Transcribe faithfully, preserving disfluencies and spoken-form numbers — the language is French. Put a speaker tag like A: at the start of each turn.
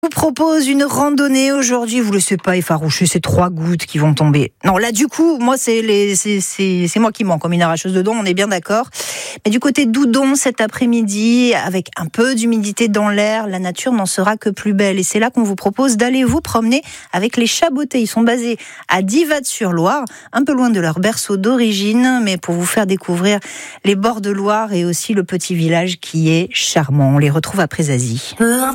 A: Je vous propose une randonnée aujourd'hui. Vous ne laissez pas effaroucher ces trois gouttes qui vont tomber. Non, là, du coup, moi, c'est, les, c'est, c'est, c'est moi qui mens comme une arracheuse de dents, on est bien d'accord. Mais du côté d'Oudon, cet après-midi, avec un peu d'humidité dans l'air, la nature n'en sera que plus belle. Et c'est là qu'on vous propose d'aller vous promener avec les Chabotais. Ils sont basés à Divatte-sur-Loire, un peu loin de leur berceau d'origine, mais pour vous faire découvrir les bords de Loire et aussi le petit village qui est charmant. On les retrouve à Prézazy.